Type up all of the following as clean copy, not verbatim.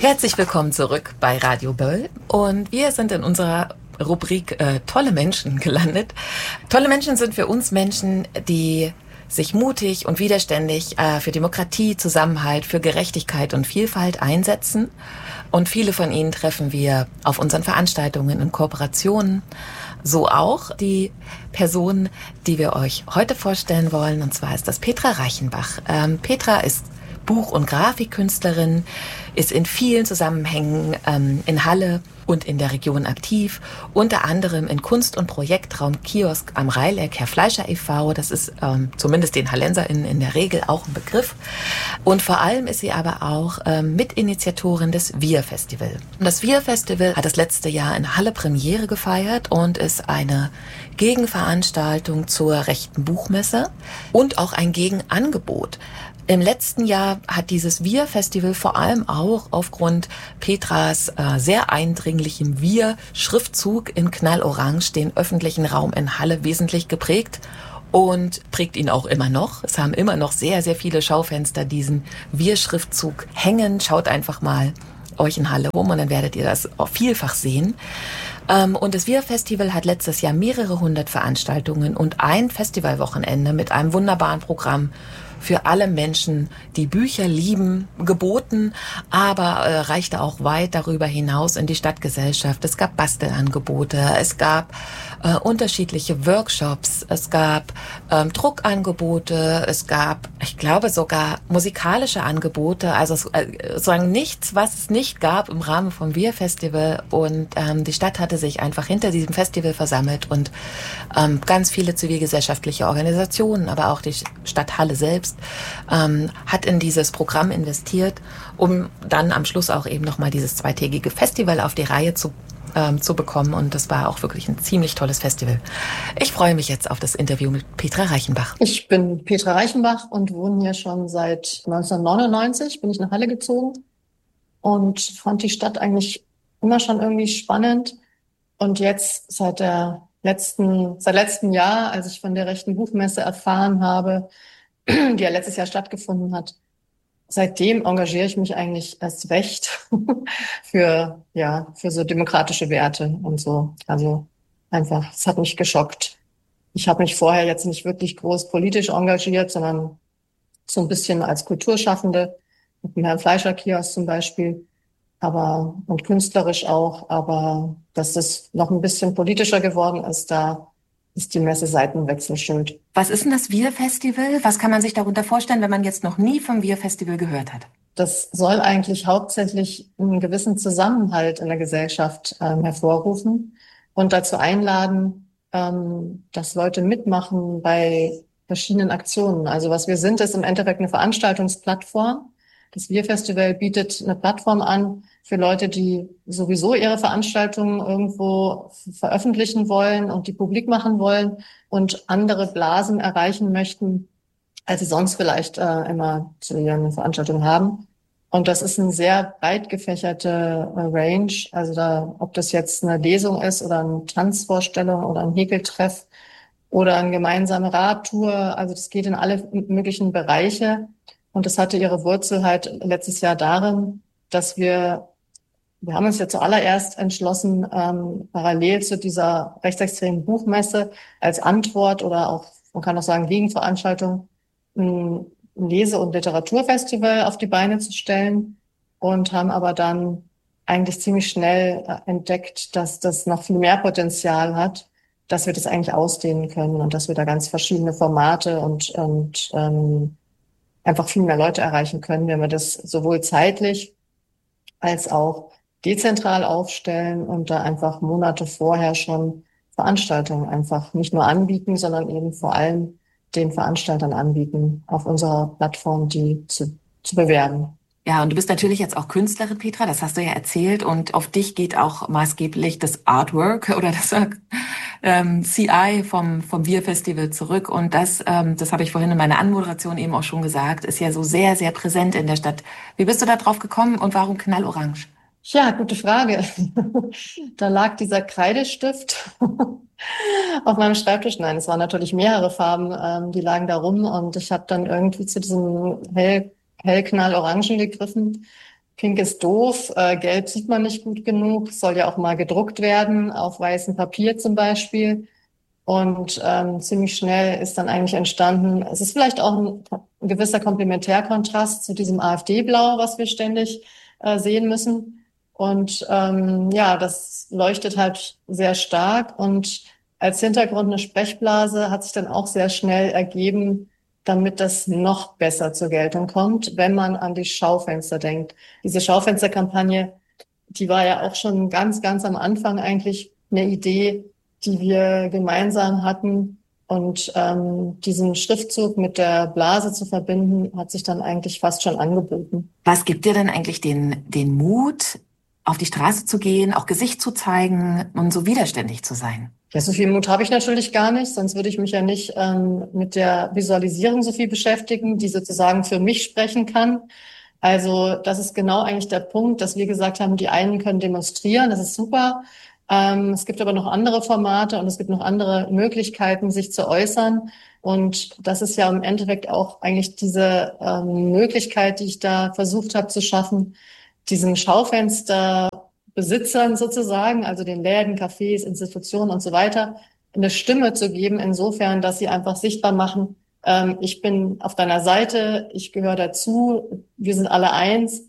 Herzlich willkommen zurück bei Radio Böll und wir sind in unserer Rubrik Tolle Menschen gelandet. Tolle Menschen sind für uns Menschen, die sich mutig und widerständig für Demokratie, Zusammenhalt, für Gerechtigkeit und Vielfalt einsetzen. Und viele von ihnen treffen wir auf unseren Veranstaltungen in Kooperationen. So auch die Person, die wir euch heute vorstellen wollen, und zwar ist das Petra Reichenbach. Petra ist Buch- und Grafikkünstlerin, ist in vielen Zusammenhängen in Halle und in der Region aktiv, unter anderem in Kunst- und Projektraum Kiosk am Reileck, Herr Fleischer e.V., das ist zumindest den HallenserInnen in der Regel auch ein Begriff. Und vor allem ist sie aber auch Mitinitiatorin des Wir-Festival. Und das Wir-Festival hat das letzte Jahr in Halle Premiere gefeiert und ist eine Gegenveranstaltung zur rechten Buchmesse und auch ein Gegenangebot. Im letzten Jahr hat dieses Wir-Festival vor allem auch aufgrund Petras sehr eindringlichem Wir-Schriftzug in Knallorange den öffentlichen Raum in Halle wesentlich geprägt und prägt ihn auch immer noch. Es haben immer noch sehr, sehr viele Schaufenster diesen Wir-Schriftzug hängen. Schaut einfach mal euch in Halle rum und dann werdet ihr das auch vielfach sehen. Und das Wir-Festival hat letztes Jahr mehrere hundert Veranstaltungen und ein Festivalwochenende mit einem wunderbaren Programm für alle Menschen, die Bücher lieben, geboten, aber reichte auch weit darüber hinaus in die Stadtgesellschaft. Es gab Bastelangebote, es gab unterschiedliche Workshops, es gab Druckangebote, es gab, ich glaube, sogar musikalische Angebote, also sozusagen nichts, was es nicht gab im Rahmen vom Wir-Festival. Und die Stadt hatte sich einfach hinter diesem Festival versammelt und ganz viele zivilgesellschaftliche Organisationen, aber auch die Stadt Halle selbst hat in dieses Programm investiert, um dann am Schluss auch eben nochmal dieses zweitägige Festival auf die Reihe zu bekommen. Und das war auch wirklich ein ziemlich tolles Festival. Ich freue mich jetzt auf das Interview mit Petra Reichenbach. Ich bin Petra Reichenbach und wohne hier schon seit 1999, bin ich nach Halle gezogen und fand die Stadt eigentlich immer schon irgendwie spannend. Und jetzt seit letztem Jahr, als ich von der rechten Buchmesse erfahren habe, die ja letztes Jahr stattgefunden hat. Seitdem engagiere ich mich eigentlich erst recht für so demokratische Werte und so. Also einfach, es hat mich geschockt. Ich habe mich vorher jetzt nicht wirklich groß politisch engagiert, sondern so ein bisschen als Kulturschaffende, mit dem Herrn Fleischer Kiosk zum Beispiel, und künstlerisch auch. Aber dass das noch ein bisschen politischer geworden ist, da ist die Messe Seitenwechsel schuld. Was ist denn das Wir-Festival? Was kann man sich darunter vorstellen, wenn man jetzt noch nie vom Wir-Festival gehört hat? Das soll eigentlich hauptsächlich einen gewissen Zusammenhalt in der Gesellschaft hervorrufen und dazu einladen, dass Leute mitmachen bei verschiedenen Aktionen. Also was wir sind, ist im Endeffekt eine Veranstaltungsplattform. Das Wir-Festival bietet eine Plattform an für Leute, die sowieso ihre Veranstaltungen irgendwo veröffentlichen wollen und die publik machen wollen und andere Blasen erreichen möchten, als sie sonst vielleicht immer zu ihren Veranstaltungen haben. Und das ist eine sehr breit gefächerte Range. Also ob das jetzt eine Lesung ist oder eine Tanzvorstellung oder ein Häkeltreff oder eine gemeinsame Radtour. Also das geht in alle möglichen Bereiche. Und das hatte ihre Wurzel halt letztes Jahr darin, dass wir haben uns ja zuallererst entschlossen, parallel zu dieser rechtsextremen Buchmesse als Antwort oder auch, man kann auch sagen, Gegenveranstaltung, ein Lese- und Literaturfestival auf die Beine zu stellen und haben aber dann eigentlich ziemlich schnell entdeckt, dass das noch viel mehr Potenzial hat, dass wir das eigentlich ausdehnen können und dass wir da ganz verschiedene Formate und einfach viel mehr Leute erreichen können, wenn wir das sowohl zeitlich als auch dezentral aufstellen und da einfach Monate vorher schon Veranstaltungen einfach nicht nur anbieten, sondern eben vor allem den Veranstaltern anbieten, auf unserer Plattform die zu bewerben. Ja, und du bist natürlich jetzt auch Künstlerin, Petra, das hast du ja erzählt. Und auf dich geht auch maßgeblich das Artwork oder das CI vom Wir-Festival zurück. Und das habe ich vorhin in meiner Anmoderation eben auch schon gesagt, ist ja so sehr, sehr präsent in der Stadt. Wie bist du da drauf gekommen und warum Knallorange? Ja, gute Frage. Da lag dieser Kreidestift auf meinem Schreibtisch. Nein, es waren natürlich mehrere Farben, die lagen da rum. Und ich habe dann irgendwie zu diesem hellknallorangen gegriffen Pink ist doof, Gelb sieht man nicht gut genug, soll ja auch mal gedruckt werden, auf weißem Papier zum Beispiel. Und ziemlich schnell ist dann eigentlich entstanden, es ist vielleicht auch ein gewisser Komplementärkontrast zu diesem AfD-Blau, was wir ständig sehen müssen. Und ja, das leuchtet halt sehr stark. Und als Hintergrund eine Sprechblase hat sich dann auch sehr schnell ergeben, damit das noch besser zur Geltung kommt, wenn man an die Schaufenster denkt. Diese Schaufensterkampagne, die war ja auch schon ganz, ganz am Anfang eigentlich eine Idee, die wir gemeinsam hatten. Und diesen Schriftzug mit der Blase zu verbinden, hat sich dann eigentlich fast schon angeboten. Was gibt dir denn eigentlich den Mut, auf die Straße zu gehen, auch Gesicht zu zeigen und so widerständig zu sein? Ja, so viel Mut habe ich natürlich gar nicht, sonst würde ich mich ja nicht mit der Visualisierung so viel beschäftigen, die sozusagen für mich sprechen kann. Also das ist genau eigentlich der Punkt, dass wir gesagt haben, die einen können demonstrieren, das ist super. Es gibt aber noch andere Formate und es gibt noch andere Möglichkeiten, sich zu äußern. Und das ist ja im Endeffekt auch eigentlich diese Möglichkeit, die ich da versucht habe zu schaffen, diesen Schaufensterbesitzern sozusagen, also den Läden, Cafés, Institutionen und so weiter, eine Stimme zu geben, insofern, dass sie einfach sichtbar machen, ich bin auf deiner Seite, ich gehöre dazu, wir sind alle eins,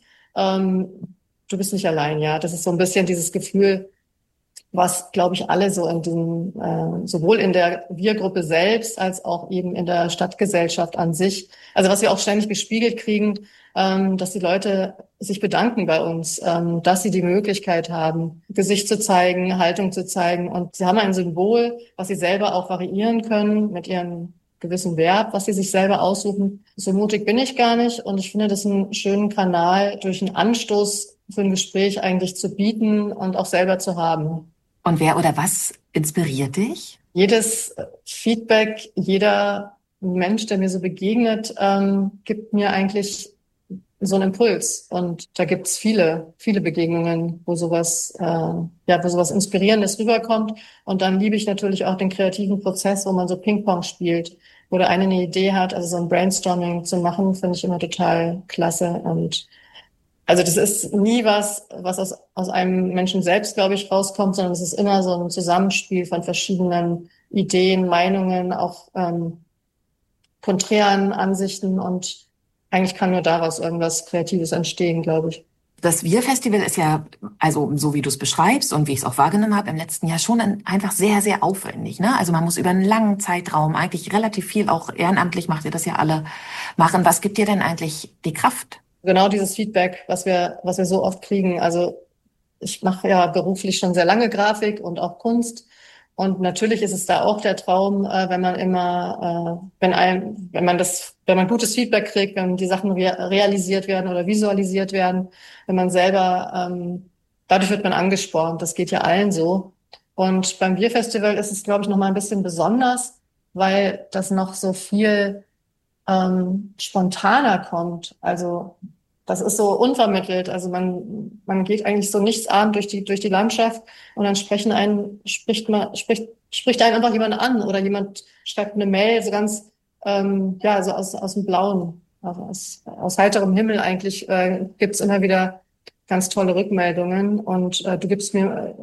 du bist nicht allein, ja. Das ist so ein bisschen dieses Gefühl, was, glaube ich, alle so in diesem, sowohl in der Wir-Gruppe selbst als auch eben in der Stadtgesellschaft an sich, also was wir auch ständig gespiegelt kriegen, dass die Leute sich bedanken bei uns, dass sie die Möglichkeit haben, Gesicht zu zeigen, Haltung zu zeigen. Und sie haben ein Symbol, was sie selber auch variieren können mit ihrem gewissen Verb, was sie sich selber aussuchen. So mutig bin ich gar nicht. Und ich finde das einen schönen Kanal, durch einen Anstoß für ein Gespräch eigentlich zu bieten und auch selber zu haben. Und wer oder was inspiriert dich? Jedes Feedback, jeder Mensch, der mir so begegnet, gibt mir eigentlich so einen Impuls. Und da gibt's viele, viele Begegnungen, wo sowas, wo sowas Inspirierendes rüberkommt. Und dann liebe ich natürlich auch den kreativen Prozess, wo man so Ping-Pong spielt, wo der eine Idee hat, also so ein Brainstorming zu machen, finde ich immer total klasse. Und also das ist nie was aus einem Menschen selbst, glaube ich, rauskommt, sondern es ist immer so ein Zusammenspiel von verschiedenen Ideen, Meinungen, auch konträren Ansichten, und eigentlich kann nur daraus irgendwas Kreatives entstehen, glaube ich. Das Wir-Festival ist ja, also so wie du es beschreibst und wie ich es auch wahrgenommen habe, im letzten Jahr schon einfach sehr, sehr aufwendig. Ne? Also man muss über einen langen Zeitraum eigentlich relativ viel, auch ehrenamtlich macht ihr das ja alle, machen. Was gibt dir denn eigentlich die Kraft? Genau dieses Feedback, was wir so oft kriegen. Also ich mache ja beruflich schon sehr lange Grafik und auch Kunst. Und natürlich ist es da auch der Traum, wenn man immer, wenn man gutes Feedback kriegt, wenn die Sachen realisiert werden oder visualisiert werden, wenn man selber, dadurch wird man angespornt. Das geht ja allen so. Und beim Bierfestival ist es, glaube ich, noch mal ein bisschen besonders, weil das noch so viel spontaner kommt. Also das ist so unvermittelt. Also man geht eigentlich so nichtsahnd durch die Landschaft und dann spricht einen einfach jemand an oder jemand schreibt eine Mail so ganz so aus dem Blauen, aus heiterem Himmel eigentlich gibt's immer wieder ganz tolle Rückmeldungen, und ihr gebt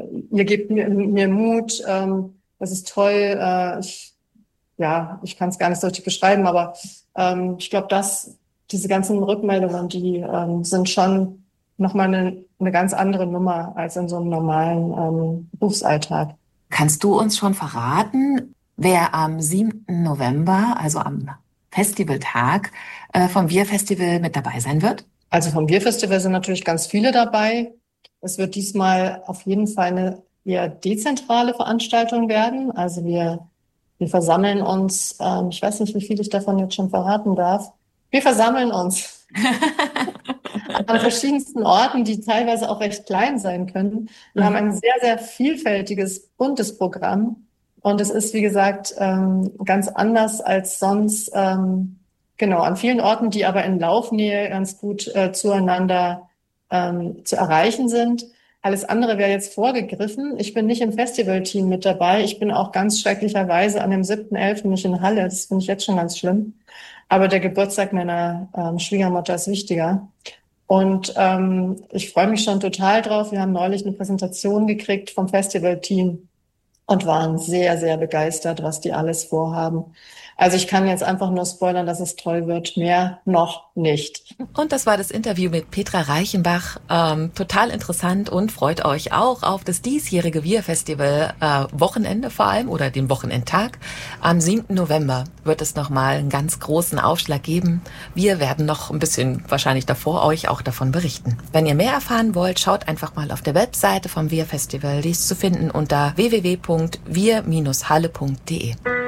mir Mut, das ist toll. Ich kann es gar nicht so richtig beschreiben, aber ich glaube, diese ganzen Rückmeldungen, die sind schon nochmal eine ganz andere Nummer als in so einem normalen Berufsalltag. Kannst du uns schon verraten, wer am 7. November, also am Festivaltag, vom Wir-Festival mit dabei sein wird? Also vom Wir-Festival sind natürlich ganz viele dabei. Es wird diesmal auf jeden Fall eine eher dezentrale Veranstaltung werden. Also wir versammeln uns, ich weiß nicht, wie viel ich davon jetzt schon verraten darf. Wir versammeln uns an verschiedensten Orten, die teilweise auch recht klein sein können. Wir haben ein sehr, sehr vielfältiges, buntes Programm. Und es ist, wie gesagt, ganz anders als sonst. An vielen Orten, die aber in Laufnähe ganz gut zueinander zu erreichen sind. Alles andere wäre jetzt vorgegriffen. Ich bin nicht im Festivalteam mit dabei. Ich bin auch ganz schrecklicherweise an dem 7.11. nicht in Halle. Das finde ich jetzt schon ganz schlimm. Aber der Geburtstag meiner Schwiegermutter ist wichtiger. Und ich freue mich schon total drauf. Wir haben neulich eine Präsentation gekriegt vom Festivalteam und waren sehr, sehr begeistert, was die alles vorhaben. Also ich kann jetzt einfach nur spoilern, dass es toll wird. Mehr noch nicht. Und das war das Interview mit Petra Reichenbach. Total interessant und freut euch auch auf das diesjährige Wir-Festival Wochenende vor allem oder den Wochenendtag. Am 7. November wird es nochmal einen ganz großen Aufschlag geben. Wir werden noch ein bisschen wahrscheinlich davor euch auch davon berichten. Wenn ihr mehr erfahren wollt, schaut einfach mal auf der Webseite vom Wir-Festival. Die ist zu finden unter www.wir-halle.de.